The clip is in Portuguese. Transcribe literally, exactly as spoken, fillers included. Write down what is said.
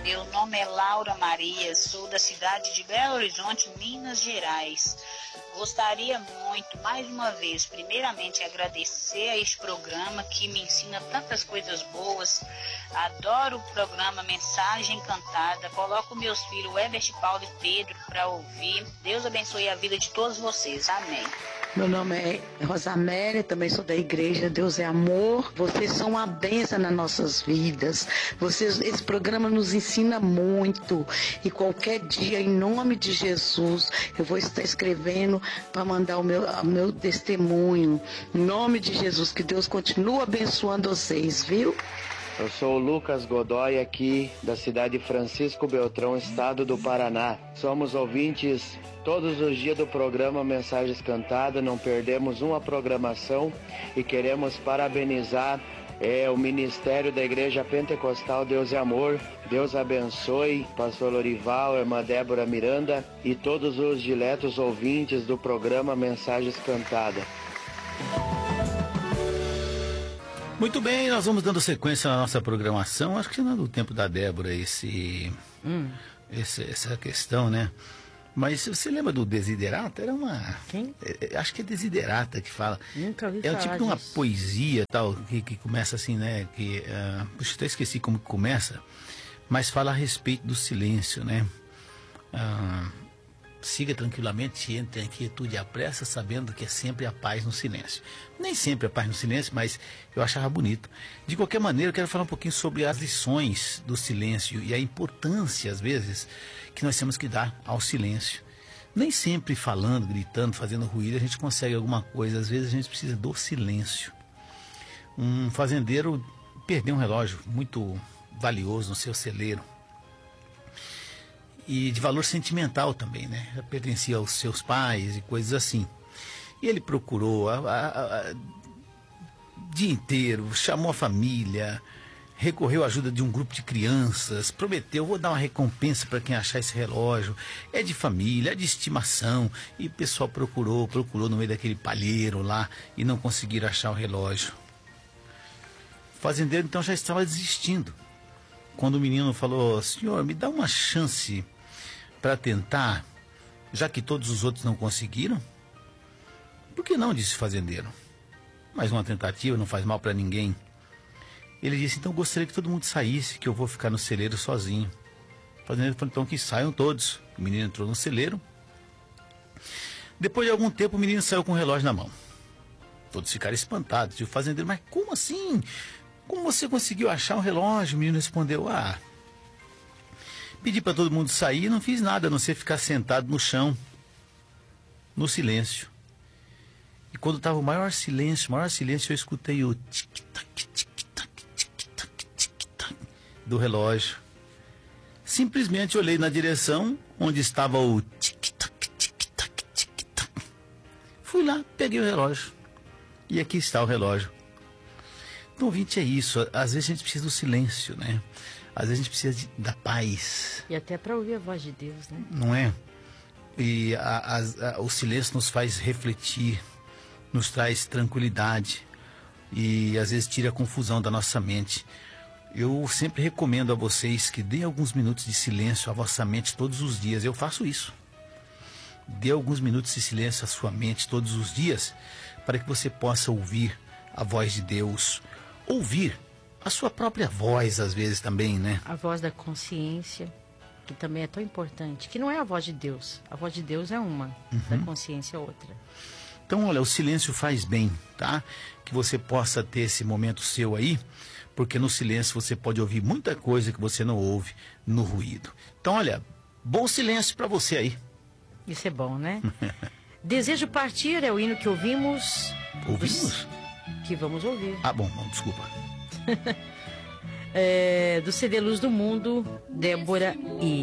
Meu nome é Laura Maria, sou da cidade de Belo Horizonte, Minas Gerais. Gostaria muito, mais uma vez, primeiramente agradecer a este programa que me ensina tantas coisas boas. Adoro o programa Mensagem Cantada. Coloco meus filhos Ebert, Paulo e Pedro para ouvir. Deus abençoe a vida de todos vocês. Amém. Meu nome é Rosamélia, também sou da igreja Deus é Amor. Vocês são uma bênção nas nossas vidas. Vocês, esse programa nos ensina muito. E qualquer dia, em nome de Jesus, eu vou estar escrevendo para mandar o meu, o meu testemunho. Em nome de Jesus, que Deus continue abençoando vocês, viu? Eu sou o Lucas Godoy, aqui da cidade de Francisco Beltrão, estado do Paraná. Somos ouvintes todos os dias do programa Mensagens Cantadas, não perdemos uma programação e queremos parabenizar é, o Ministério da Igreja Pentecostal Deus é Amor. Deus abençoe Pastor Lorival, Irmã Débora Miranda e todos os diletos ouvintes do programa Mensagens Cantadas. Muito bem, nós vamos dando sequência na nossa programação. Acho que não é do tempo da Débora esse, hum. esse, essa questão, né? Mas você lembra do Desiderata? Era uma... Quem? É, acho que é Desiderata que fala. Nunca ouvi é falar o tipo de uma disso. poesia tal, que, que começa assim, né? Que, uh, puxa, até esqueci como que começa, mas fala a respeito do silêncio, né? Uh, Siga tranquilamente, entre em quietude e a pressa, sabendo que é sempre a paz no silêncio. Nem sempre a paz no silêncio, mas eu achava bonito. De qualquer maneira, eu quero falar um pouquinho sobre as lições do silêncio e a importância, às vezes, que nós temos que dar ao silêncio. Nem sempre falando, gritando, fazendo ruído, a gente consegue alguma coisa. Às vezes a gente precisa do silêncio. Um fazendeiro perdeu um relógio muito valioso no seu celeiro. E de valor sentimental também, né? Pertencia aos seus pais e coisas assim. E ele procurou a, a, a, o dia inteiro, chamou a família, recorreu à ajuda de um grupo de crianças, prometeu, vou dar uma recompensa para quem achar esse relógio. É de família, é de estimação. E o pessoal procurou, procurou no meio daquele palheiro lá e não conseguiram achar o relógio. O fazendeiro então já estava desistindo. Quando o menino falou, senhor, me dá uma chance para tentar, já que todos os outros não conseguiram? Por que não, disse o fazendeiro. Mais uma tentativa não faz mal para ninguém. Ele disse, então gostaria que todo mundo saísse, que eu vou ficar no celeiro sozinho. O fazendeiro falou, então que saiam todos. O menino entrou no celeiro. Depois de algum tempo o menino saiu com o relógio na mão. Todos ficaram espantados. E o fazendeiro, mas como assim? Como você conseguiu achar um relógio? O menino respondeu, ah, pedi para todo mundo sair e não fiz nada, a não ser ficar sentado no chão, no silêncio. E quando estava o maior silêncio, o maior silêncio, eu escutei o tic-tac, tic-tac, tic-tac, tic-tac do relógio. Simplesmente olhei na direção onde estava o tic-tac, tic-tac, tic-tac. Fui lá, peguei o relógio. E aqui está o relógio. Então, ouvinte, é isso. Às vezes a gente precisa do silêncio, né? Às vezes a gente precisa de, da paz. E até para ouvir a voz de Deus, né? Não é? E a, a, a, o silêncio nos faz refletir, nos traz tranquilidade e às vezes tira a confusão da nossa mente. Eu sempre recomendo a vocês que dê alguns minutos de silêncio à vossa mente todos os dias. Eu faço isso. Dê alguns minutos de silêncio à sua mente todos os dias para que você possa ouvir a voz de Deus, ouvir a sua própria voz às vezes também, né? A voz da consciência, que também é tão importante, que não é a voz de Deus. A voz de Deus é uma, uhum. Da consciência é outra. Então, olha, o silêncio faz bem, tá? Que você possa ter esse momento seu aí, porque no silêncio você pode ouvir muita coisa que você não ouve no ruído. Então, olha, bom silêncio para você aí. Isso é bom, né? Desejo Partir é o hino que ouvimos. Ouvimos? Que vamos ouvir. Ah, bom, não, desculpa. é, do C D Luz do Mundo, Débora e